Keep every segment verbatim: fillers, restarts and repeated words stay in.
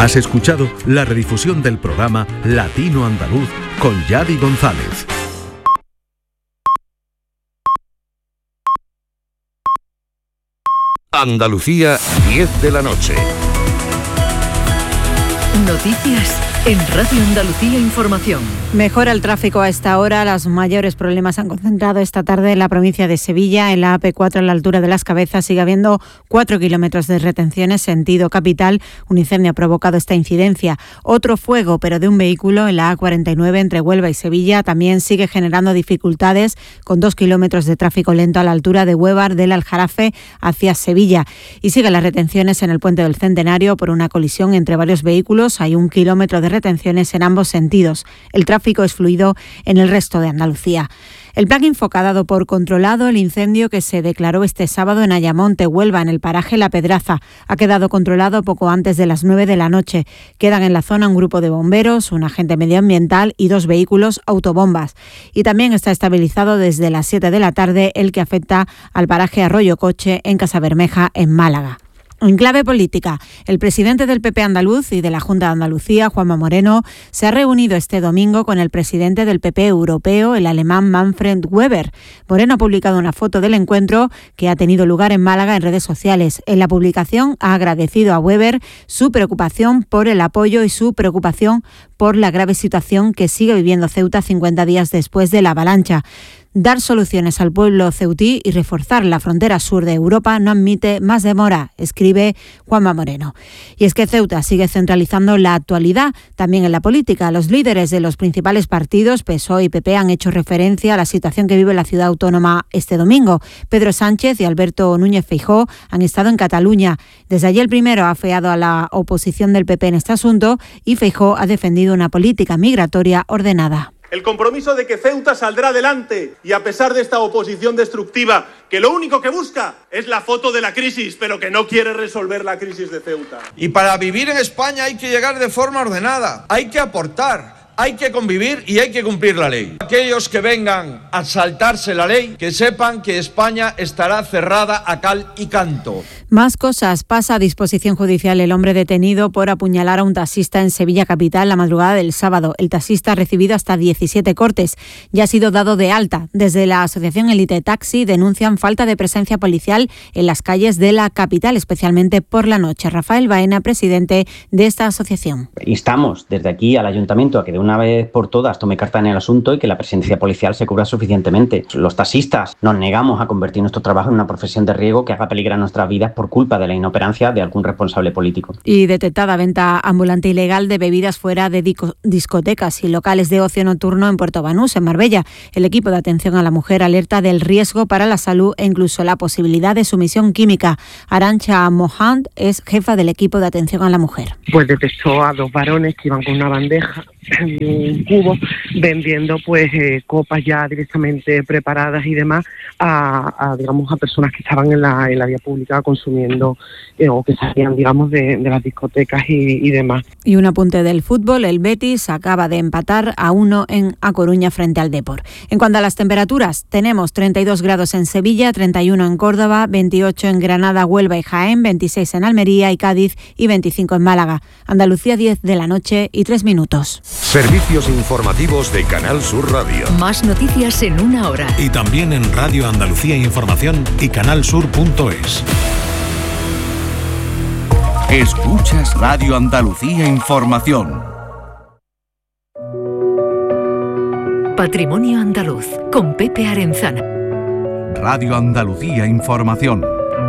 Has escuchado la redifusión del programa Latino Andaluz con Yadi González. Andalucía, diez de la noche. Noticias en Radio Andalucía Información. Mejora el tráfico a esta hora. Los mayores problemas se han concentrado esta tarde en la provincia de Sevilla. En la A P cuatro, a la altura de Las Cabezas, sigue habiendo cuatro kilómetros de retenciones sentido capital. Un incendio ha provocado esta incidencia. Otro fuego, pero de un vehículo, en la A cuarenta y nueve entre Huelva y Sevilla, también sigue generando dificultades, con dos kilómetros de tráfico lento a la altura de Huévar del Aljarafe hacia Sevilla. Y siguen las retenciones en el Puente del Centenario por una colisión entre varios vehículos. Hay un kilómetro de retenciones en ambos sentidos. El tráfico es fluido en el resto de Andalucía. El plan Infoca ha dado por controlado el incendio que se declaró este sábado en Ayamonte, Huelva, en el paraje La Pedraza. Ha quedado controlado poco antes de las nueve de la noche. Quedan en la zona un grupo de bomberos, un agente medioambiental y dos vehículos autobombas. Y también está estabilizado desde las siete de la tarde el que afecta al paraje Arroyo Coche en Casabermeja, en Málaga. En clave política, el presidente del P P andaluz y de la Junta de Andalucía, Juanma Moreno, se ha reunido este domingo con el presidente del P P europeo, el alemán Manfred Weber. Moreno ha publicado una foto del encuentro que ha tenido lugar en Málaga en redes sociales. En la publicación ha agradecido a Weber su preocupación por el apoyo y su preocupación por la grave situación que sigue viviendo Ceuta cincuenta días después de la avalancha. Dar soluciones al pueblo ceutí y reforzar la frontera sur de Europa no admite más demora, escribe Juanma Moreno. Y es que Ceuta sigue centralizando la actualidad también en la política. Los líderes de los principales partidos, P S O E y P P, han hecho referencia a la situación que vive la ciudad autónoma este domingo. Pedro Sánchez y Alberto Núñez Feijóo han estado en Cataluña. Desde allí el primero ha afeado a la oposición del P P en este asunto y Feijóo ha defendido una política migratoria ordenada. El compromiso de que Ceuta saldrá adelante y a pesar de esta oposición destructiva, que lo único que busca es la foto de la crisis, pero que no quiere resolver la crisis de Ceuta. Y para vivir en España hay que llegar de forma ordenada, hay que aportar, hay que convivir y hay que cumplir la ley. Aquellos que vengan a saltarse la ley, que sepan que España estará cerrada a cal y canto. Más cosas. Pasa a disposición judicial el hombre detenido por apuñalar a un taxista en Sevilla capital la madrugada del sábado. El taxista ha recibido hasta diecisiete cortes y ha sido dado de alta. Desde la asociación Elite Taxi denuncian falta de presencia policial en las calles de la capital, especialmente por la noche. Rafael Baena, presidente de esta asociación. Instamos desde aquí al ayuntamiento a que de una vez por todas tome carta en el asunto y que la presencia policial se cubra suficientemente. Los taxistas nos negamos a convertir nuestro trabajo en una profesión de riesgo que haga peligrar nuestras vidas por culpa de la inoperancia de algún responsable político. Y detectada venta ambulante ilegal de bebidas fuera de discotecas y locales de ocio nocturno en Puerto Banús, en Marbella. El equipo de atención a la mujer alerta del riesgo para la salud e incluso la posibilidad de sumisión química. Arantxa Mohand es jefa del equipo de atención a la mujer. Pues detectó a dos varones que iban con una bandeja en un cubo vendiendo pues eh, copas ya directamente preparadas y demás a, a digamos a personas que estaban en la, en la vía pública consumiendo eh, o que salían digamos de, de las discotecas y, y demás. Y un apunte del fútbol, el Betis acaba de empatar a uno en A Coruña frente al Depor. En cuanto a las temperaturas, tenemos treinta y dos grados en Sevilla, treinta y uno en Córdoba, veintiocho en Granada, Huelva y Jaén, veintiséis en Almería y Cádiz y veinticinco en Málaga. Andalucía, diez de la noche y tres minutos. Servicios informativos de Canal Sur Radio. Más noticias en una hora. Y también en Radio Andalucía Información y canal sur punto es. Escuchas Radio Andalucía Información. Patrimonio Andaluz con Pepe Arenzana. Radio Andalucía Información.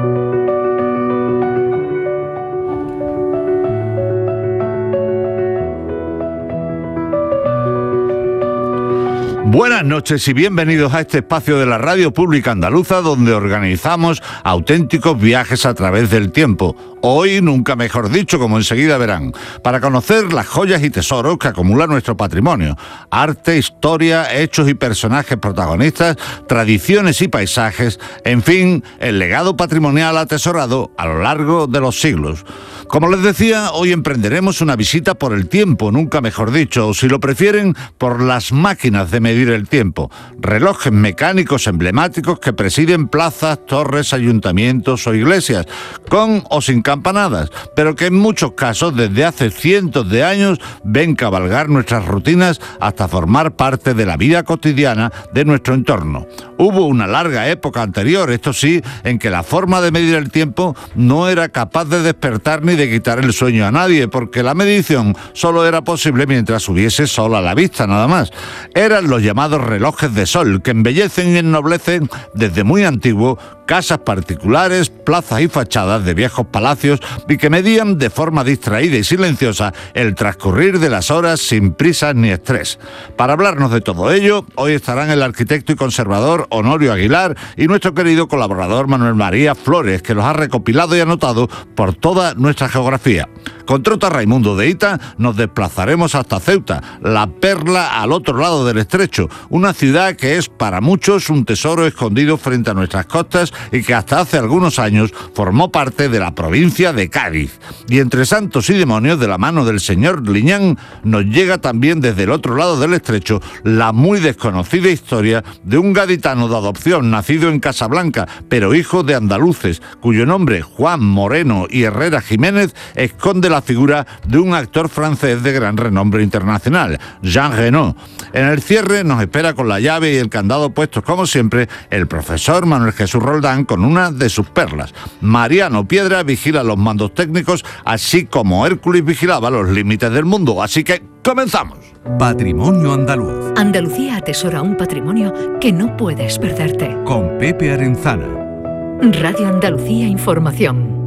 Buenas noches y bienvenidos a este espacio de la Radio Pública Andaluza donde organizamos auténticos viajes a través del tiempo. Hoy, nunca mejor dicho, como enseguida verán, para conocer las joyas y tesoros que acumula nuestro patrimonio. Arte, historia, hechos y personajes protagonistas, tradiciones y paisajes, en fin, el legado patrimonial atesorado a lo largo de los siglos. Como les decía, hoy emprenderemos una visita por el tiempo, nunca mejor dicho, o si lo prefieren, por las máquinas de medir el tiempo. Relojes mecánicos emblemáticos que presiden plazas, torres, ayuntamientos o iglesias, con o sin campanadas, pero que en muchos casos desde hace cientos de años ven cabalgar nuestras rutinas hasta formar parte de la vida cotidiana de nuestro entorno. Hubo una larga época anterior, esto sí, en que la forma de medir el tiempo no era capaz de despertar ni de quitar el sueño a nadie, porque la medición solo era posible mientras hubiese sol a la vista, nada más. Eran los llamados relojes de sol, que embellecen y ennoblecen desde muy antiguo casas particulares, plazas y fachadas de viejos palacios y que medían de forma distraída y silenciosa el transcurrir de las horas sin prisas ni estrés. Para hablarnos de todo ello, hoy estarán el arquitecto y conservador Honorio Aguilar y nuestro querido colaborador Manuel María Flores, que los ha recopilado y anotado por toda nuestra geografía. Con Trota Raimundo de Ita nos desplazaremos hasta Ceuta, la perla al otro lado del estrecho, una ciudad que es para muchos un tesoro escondido frente a nuestras costas y que hasta hace algunos años formó parte de la provincia de Cádiz. Y entre santos y demonios, de la mano del señor Liñán, nos llega también desde el otro lado del estrecho la muy desconocida historia de un gaditano de adopción nacido en Casablanca, pero hijo de andaluces, cuyo nombre, Juan Moreno y Herrera Jiménez, esconde la figura de un actor francés de gran renombre internacional, Jean Reno. En el cierre nos espera con la llave y el candado puestos, como siempre, el profesor Manuel Jesús Roldán con una de sus perlas. Mariano Piedra vigila los mandos técnicos, así como Hércules vigilaba los límites del mundo. Así que ¡comenzamos! Patrimonio Andaluz. Andalucía atesora un patrimonio que no puedes perderte. Con Pepe Arenzana. Radio Andalucía Información.